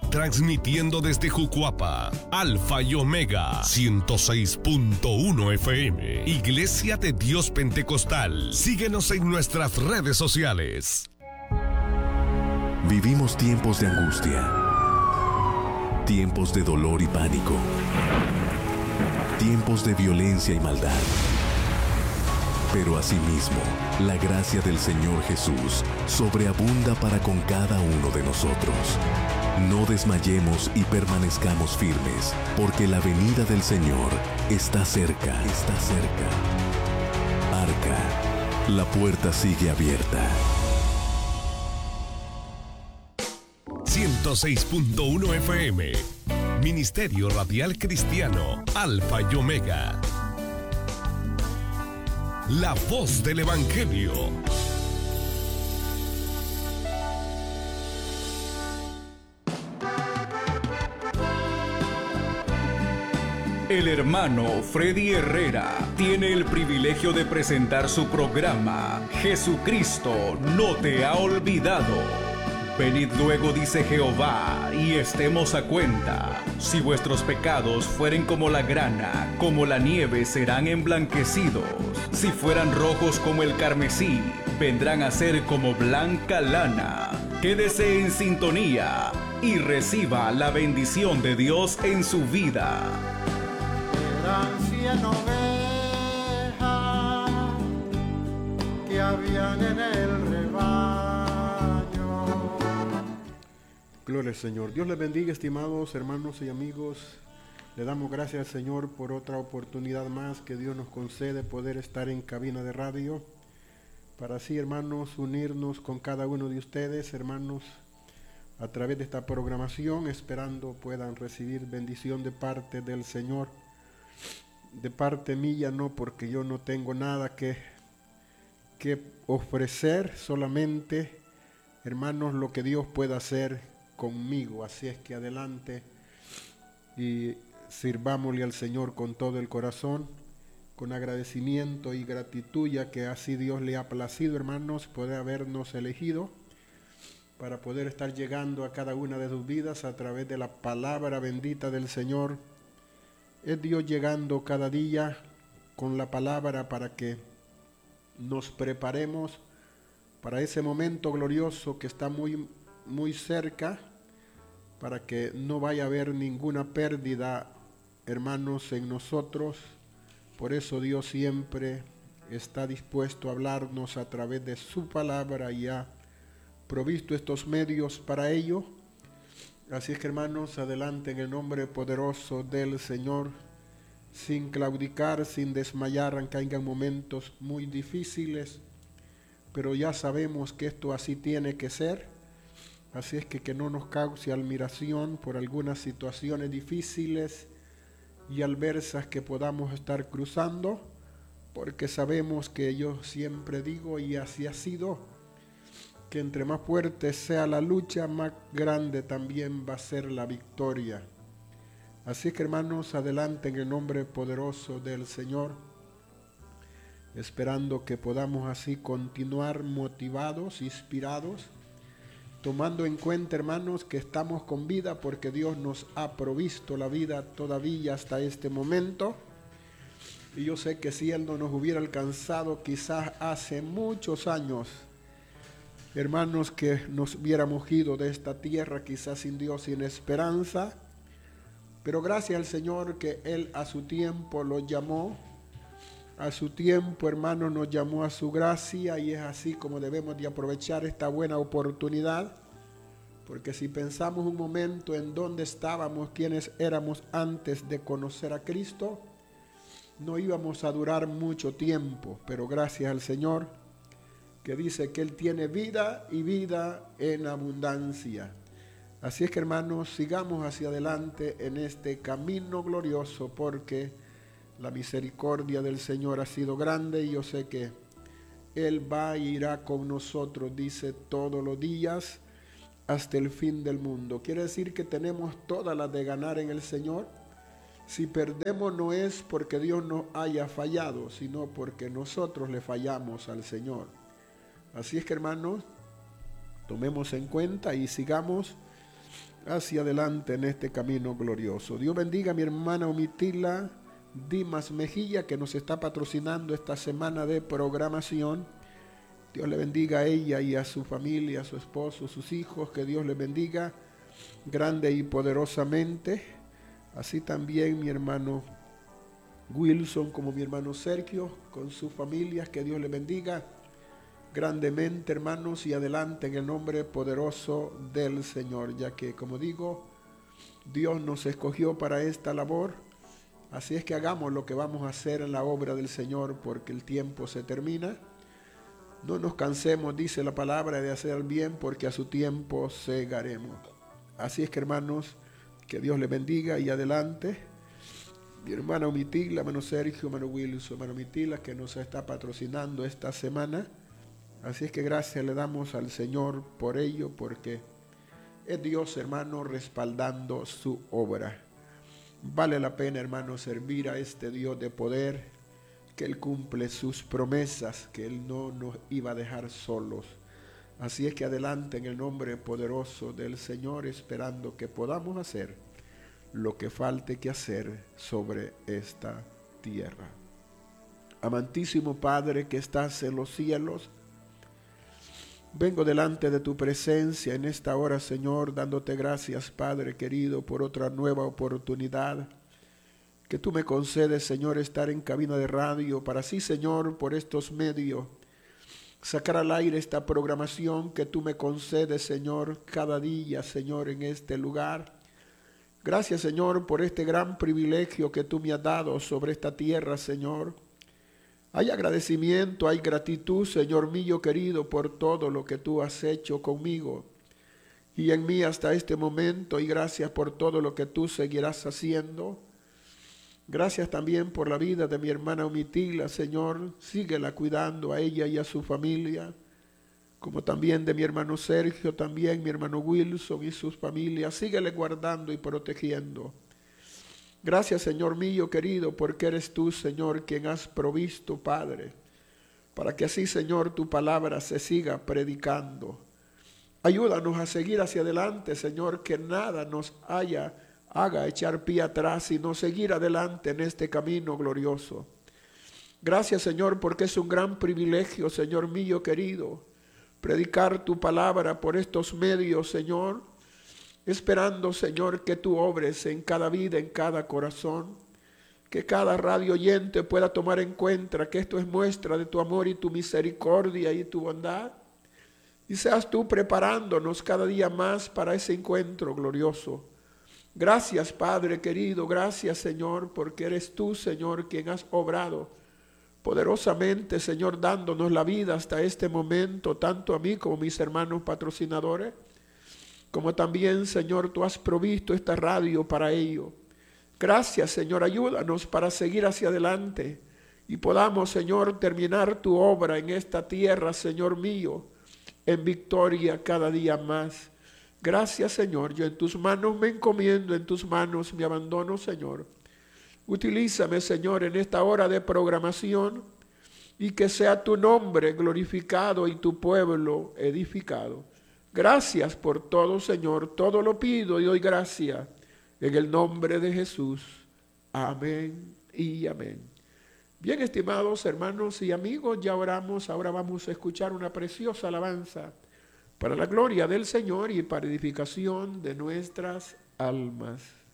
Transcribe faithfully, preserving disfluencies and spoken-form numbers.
Transmitiendo desde Jucuapa, Alfa y Omega, ciento seis punto uno F M. Iglesia de Dios Pentecostal. Síguenos en nuestras redes sociales. Vivimos tiempos de angustia, tiempos de dolor y pánico, tiempos de violencia y maldad. Pero asimismo, la gracia del Señor Jesús sobreabunda para con cada uno de nosotros. No desmayemos y permanezcamos firmes, porque la venida del Señor está cerca, está cerca. Arca, la puerta sigue abierta. ciento seis punto uno F M. Ministerio Radial Cristiano, Alfa y Omega. La voz del Evangelio. El hermano Freddy Herrera tiene el privilegio de presentar su programa Jesucristo no te ha olvidado. Venid luego, dice Jehová, y estemos a cuenta. Si vuestros pecados fueren como la grana, como la nieve serán emblanquecidos. Si fueran rojos como el carmesí, vendrán a ser como blanca lana. Quédese en sintonía y reciba la bendición de Dios en su vida. Eran cien ovejas que habían en el rebaño. Gloria al Señor. Dios les bendiga, estimados hermanos y amigos. Le damos gracias al Señor por otra oportunidad más que Dios nos concede poder estar en cabina de radio. Para así, hermanos, unirnos con cada uno de ustedes, hermanos, a través de esta programación, esperando puedan recibir bendición de parte del Señor. De parte mía no, porque yo no tengo nada que, que ofrecer, solamente, hermanos, lo que Dios pueda hacer conmigo. Así es que adelante y sirvámosle al Señor con todo el corazón, con agradecimiento y gratitud, ya que así Dios le ha placido, hermanos, poder habernos elegido para poder estar llegando a cada una de sus vidas a través de la palabra bendita del Señor. Es Dios llegando cada día con la palabra para que nos preparemos para ese momento glorioso que está muy, muy cerca, para que no vaya a haber ninguna pérdida, hermanos, en nosotros. Por eso Dios siempre está dispuesto a hablarnos a través de su palabra y ha provisto estos medios para ello. Así es que, hermanos, adelante en el nombre poderoso del Señor, sin claudicar, sin desmayar, aunque hayan momentos muy difíciles, pero ya sabemos que esto así tiene que ser. Así es que que no nos cause admiración por algunas situaciones difíciles y adversas que podamos estar cruzando, porque sabemos que yo siempre digo, y así ha sido, que entre más fuerte sea la lucha, más grande también va a ser la victoria. Así que, hermanos, adelante en el nombre poderoso del Señor, esperando que podamos así continuar motivados, inspirados, tomando en cuenta, hermanos, que estamos con vida porque Dios nos ha provisto la vida todavía hasta este momento. Y yo sé que si Él no nos hubiera alcanzado quizás hace muchos años, hermanos, que nos hubiéramos ido de esta tierra, quizás sin Dios, sin esperanza. Pero gracias al Señor que Él a su tiempo lo llamó. A su tiempo, hermano, nos llamó a su gracia, y es así como debemos de aprovechar esta buena oportunidad, porque si pensamos un momento en dónde estábamos, quiénes éramos antes de conocer a Cristo, no íbamos a durar mucho tiempo, pero gracias al Señor que dice que Él tiene vida y vida en abundancia. Así es que, hermanos, sigamos hacia adelante en este camino glorioso, porque la misericordia del Señor ha sido grande y yo sé que Él va e irá con nosotros, dice, todos los días hasta el fin del mundo. Quiere decir que tenemos todas las de ganar en el Señor. Si perdemos no es porque Dios nos haya fallado, sino porque nosotros le fallamos al Señor. Así es que, hermanos, tomemos en cuenta y sigamos hacia adelante en este camino glorioso. Dios bendiga a mi hermana Omitila Dimas Mejía, que nos está patrocinando esta semana de programación. Dios le bendiga a ella y a su familia, a su esposo, a sus hijos. Que Dios le bendiga grande y poderosamente. Así también mi hermano Wilson como mi hermano Sergio con sus familias. Que Dios le bendiga grandemente, hermanos, y adelante en el nombre poderoso del Señor, ya que, como digo, Dios nos escogió para esta labor. Así es que hagamos lo que vamos a hacer en la obra del Señor, porque el tiempo se termina. No nos cansemos, dice la palabra, de hacer el bien, porque a su tiempo segaremos. Así es que, hermanos, que Dios les bendiga y adelante. Mi hermana Omitila, hermano Sergio, hermano Wilson, hermano Omitila, que nos está patrocinando esta semana. Así es que gracias le damos al Señor por ello, porque es Dios, hermano, respaldando su obra. Vale la pena, hermano, servir a este Dios de poder, que Él cumple sus promesas, que Él no nos iba a dejar solos. Así es que adelante en el nombre poderoso del Señor, esperando que podamos hacer lo que falte que hacer sobre esta tierra. Amantísimo Padre que estás en los cielos, vengo delante de tu presencia en esta hora, Señor, dándote gracias, Padre querido, por otra nueva oportunidad que tú me concedes, Señor, estar en cabina de radio, para así, Señor, por estos medios, sacar al aire esta programación que tú me concedes, Señor, cada día, Señor, en este lugar. Gracias, Señor, por este gran privilegio que tú me has dado sobre esta tierra, Señor. Hay agradecimiento, hay gratitud, Señor mío querido, por todo lo que tú has hecho conmigo y en mí hasta este momento, y gracias por todo lo que tú seguirás haciendo. Gracias también por la vida de mi hermana Omitila, Señor. Síguela cuidando a ella y a su familia, como también de mi hermano Sergio, también mi hermano Wilson y sus familias. Síguele guardando y protegiendo. Gracias, Señor mío querido, porque eres tú, Señor, quien has provisto, Padre, para que así, Señor, tu palabra se siga predicando. Ayúdanos a seguir hacia adelante, Señor, que nada nos haya, haga echar pie atrás, sino seguir adelante en este camino glorioso. Gracias, Señor, porque es un gran privilegio, Señor mío querido, predicar tu palabra por estos medios, Señor, esperando, Señor, que tú obres en cada vida, en cada corazón, que cada radio oyente pueda tomar en cuenta que esto es muestra de tu amor y tu misericordia y tu bondad, y seas tú preparándonos cada día más para ese encuentro glorioso. Gracias, Padre querido, gracias, Señor, porque eres tú, Señor, quien has obrado poderosamente, Señor, dándonos la vida hasta este momento, tanto a mí como a mis hermanos patrocinadores, como también, Señor, tú has provisto esta radio para ello. Gracias, Señor, ayúdanos para seguir hacia adelante y podamos, Señor, terminar tu obra en esta tierra, Señor mío, en victoria cada día más. Gracias, Señor, yo en tus manos me encomiendo, en tus manos me abandono, Señor. Utilízame, Señor, en esta hora de programación y que sea tu nombre glorificado y tu pueblo edificado. Gracias por todo, Señor, todo lo pido y doy gracias en el nombre de Jesús. Amén y amén. Bien, estimados hermanos y amigos, ya oramos, ahora vamos a escuchar una preciosa alabanza para la gloria del Señor y para edificación de nuestras almas.